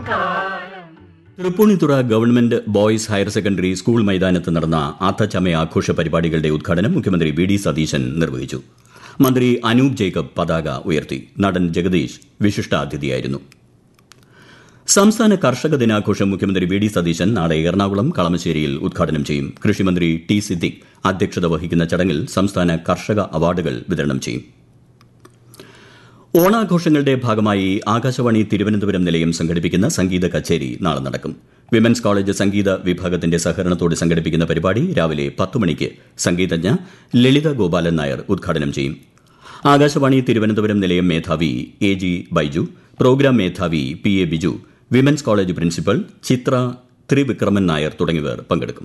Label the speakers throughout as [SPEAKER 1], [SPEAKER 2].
[SPEAKER 1] Tripunithura government boys higher secondary school മൈതാനത്ത് നടന്ന അത്തച്ചമയ ആഘോഷ പരിപാടികളുടെ ഉദ്ഘാടനം മുഖ്യമന്ത്രി വി.ഡി. സതീശൻ നിർവഹിച്ചു. മന്ത്രി അനൂപ് ജേക്കബ് പതാക ഉയർത്തി. നടൻ ജഗദീഷ് വിശിഷ്ടാതിഥിയായിരുന്നു. സംസ്ഥാന കർഷക ദിനാഘോഷം മുഖ്യമന്ത്രി വി.ഡി. സതീശൻ നാളെ എറണാകുളം കളമശ്ശേരിയിൽ ഉദ്ഘാടനം ചെയ്യും. കൃഷിമന്ത്രി ടി സിദ്ദിഖ് അധ്യക്ഷത വഹിക്കുന്ന ചടങ്ങിൽ സംസ്ഥാന കർഷക അവാർഡുകൾ വിതരണം ചെയ്യും. ഓണാഘോഷങ്ങളുടെ ഭാഗമായി ആകാശവാണി തിരുവനന്തപുരം നിലയം സംഘടിപ്പിക്കുന്ന സംഗീത കച്ചേരി നാളെ നടക്കും. വിമൻസ് കോളേജ് സംഗീത വിഭാഗത്തിന്റെ സഹകരണത്തോടെ സംഘടിപ്പിക്കുന്ന പരിപാടി രാവിലെ 10 മണിക്ക് സംഗീതജ്ഞ ലളിത ഗോപാലൻ നായർ ഉദ്ഘാടനം ചെയ്യും. ആകാശവാണി തിരുവനന്തപുരം നിലയം മേധാവി എ ജി ബൈജു, പ്രോഗ്രാം മേധാവി P A Biju, women's college principal ചിത്ര ത്രിവിക്രമൻ നായർ തുടങ്ങിയവർ പങ്കെടുക്കും.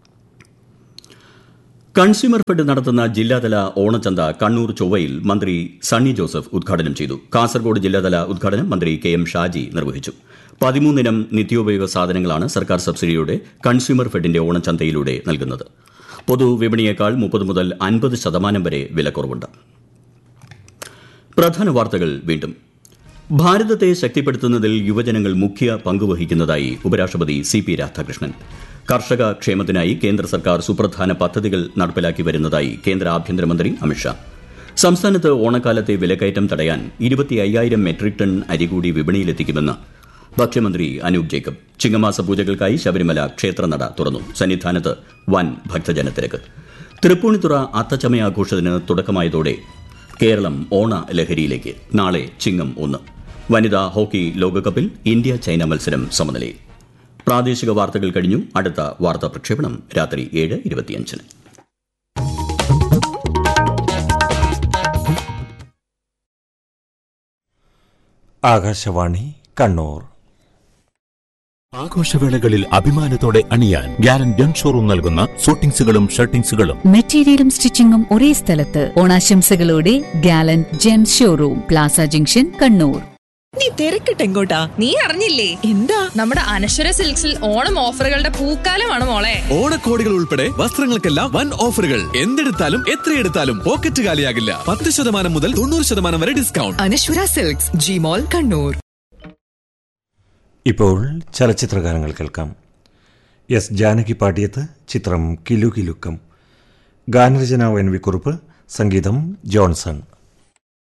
[SPEAKER 1] കൺസ്യൂമർ ഫെഡ് നടത്തുന്ന ജില്ലാതല ഓണച്ചന്ത കണ്ണൂർ ചൊവ്വയിൽ മന്ത്രി സണ്ണി ജോസഫ് ഉദ്ഘാടനം ചെയ്തു. കാസർഗോഡ് ജില്ലാതല ഉദ്ഘാടനം മന്ത്രി കെ എം ഷാജി നിർവഹിച്ചു. 13 ഇനം നിത്യോപയോഗ സാധനങ്ങളാണ് സർക്കാർ സബ്സിഡിയോടെ കൺസ്യൂമർ ഫെഡിന്റെ ഓണച്ചന്തയിലൂടെ നൽകുന്നത്. പൊതുവിപണിയേക്കാൾ 30 മുതൽ 50% വരെ വിലക്കുറവുണ്ട്. പ്രധാന വാർത്തകൾ വീണ്ടും. ഭാരതത്തെ ശക്തിപ്പെടുത്തുന്നതിൽ യുവജനങ്ങൾ മുഖ്യ പങ്കുവഹിക്കുന്നതായി ഉപരാഷ്ട്രപതി സി.പി. രാധാകൃഷ്ണൻ. കർഷക ക്ഷേമത്തിനായി കേന്ദ്ര സർക്കാർ സുപ്രധാന പദ്ധതികൾ നടപ്പിലാക്കി വരുന്നതായി കേന്ദ്ര ആഭ്യന്തരമന്ത്രി അമിത്ഷാ. സംസ്ഥാനത്ത് ഓണക്കാലത്തെ വിലക്കയറ്റം തടയാൻ 25,000 മെട്രിക് ടൺ അരി കൂടി വിപണിയിലെത്തിക്കുമെന്ന് ഭക്ഷ്യമന്ത്രി അനൂപ് ജേക്കബ്. ചിങ്ങമാസ പൂജകൾക്കായി ശബരിമല ക്ഷേത്രനട തുറന്നു. സന്നിധാനത്ത് വൻ ഭക്തജനത്തിരക്ക്. തൃപ്പൂണിത്തുറ അത്തച്ചമയാഘോഷത്തിന് തുടക്കമായതോടെ കേരളം ഓണ ലഹരിയിലേക്ക്. നാളെ ചിങ്ങം 1. വനിതാ ഹോക്കി ലോകകപ്പിൽ ഇന്ത്യ ചൈന മത്സരം സമനിലയിൽ. പ്രാദേശിക വാർത്തകൾ കഴിഞ്ഞു. അടുത്ത വാർത്താ പ്രക്ഷേപണം രാത്രി 7:25.
[SPEAKER 2] ആകാശവാണി കണ്ണൂർ.
[SPEAKER 3] ആഘോഷവേളകളിൽ അഭിമാനത്തോടെ അണിയാൻ ഗ്യാലന്റ് ജം ഷോറൂം നൽകുന്ന സൂട്ടിംഗ്സുകളും ഷർട്ടിംഗ്സുകളും
[SPEAKER 4] മെറ്റീരിയലും സ്റ്റിച്ചിങ്ങും ഒരേ സ്ഥലത്ത്. ഓണാശംസകളോടെ ഗ്യാലന്റ് gem showroom, Plaza junction, Kannur.
[SPEAKER 5] നീ തിരക്കിട്ടെങ്കോട്ടാ?
[SPEAKER 6] നീ അറിഞ്ഞില്ലേ?
[SPEAKER 5] എന്താ?
[SPEAKER 6] നമ്മുടെ അനശ്വര സിൽക്സിൽ ഓണം ഓഫറുകളുടെ പൂക്കാലമാണ് മോളെ.
[SPEAKER 7] ഓണക്കോടികൾ ഉൾപ്പെടെ വസ്ത്രങ്ങൾക്കെല്ലാം വൻ ഓഫറുകൾ. എന്തെടുത്താലും എത്രയെടുത്താലും പോക്കറ്റ് കാലിയാകില്ല. 10% മുതൽ 90% വരെ ഡിസ്കൗണ്ട്.
[SPEAKER 5] അനശ്വര സിൽക്സ്, ജി മോൾ, കണ്ണൂർ.
[SPEAKER 2] ഇപ്പോൾ ചലച്ചിത്രഗാനങ്ങൾ കേൾക്കാം. എസ് ജാനകി പാടിയത് ചിത്രം കിലുകിലുക്കം. ഗാനരചന എൻ വി കുറുപ്പ്, സംഗീതം ജോൺസൺ.